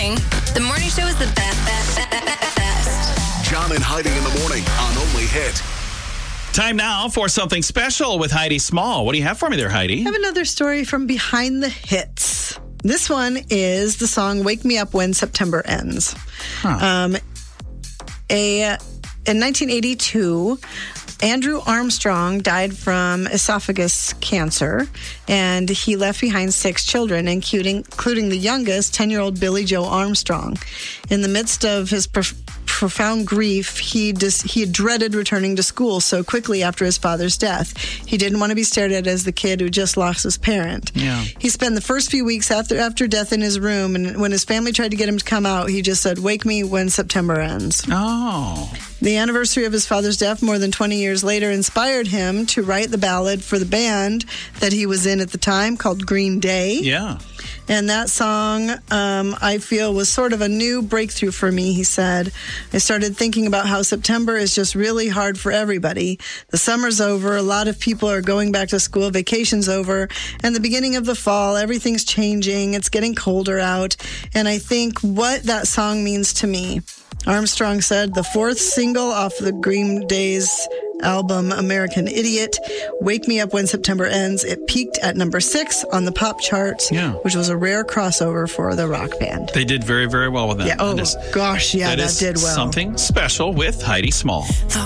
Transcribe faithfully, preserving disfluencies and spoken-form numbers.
morning. The morning show is the best, best, best, best. John and Heidi in the morning on Only Hit. Time now for something special with Heidi Small. What do you have for me there, Heidi? I have another story from Behind the Hits. This one is the song Wake Me Up When September Ends. Huh. Um, a, in nineteen eighty-two, Andrew Armstrong died from esophagus cancer, and he left behind six children, including, including the youngest, ten-year-old Billy Joe Armstrong. In the midst of his prof- profound grief, he dis- he dreaded returning to school so quickly after his father's death. He didn't want to be stared at as the kid who just lost his parent. Yeah. He spent the first few weeks after after death in his room, and when his family tried to get him to come out, he just said, "Wake me when September ends." Oh. The anniversary of his father's death more than twenty years later inspired him to write the ballad for the band that he was in at the time called Green Day. Yeah. And that song, um, I feel, was sort of a new breakthrough for me, he said. I started thinking about how September is just really hard for everybody. The summer's over, a lot of people are going back to school, vacation's over, and the beginning of the fall, everything's changing, it's getting colder out. And I think what that song means to me. Armstrong said, the fourth single off the Green Day's album, American Idiot, Wake Me Up When September Ends. It peaked at number six on the pop charts, yeah. which was a rare crossover for the rock band. They did very, very well with that. Yeah. Oh, that is, gosh, yeah, that, that is did well. Something special with Heidi Small.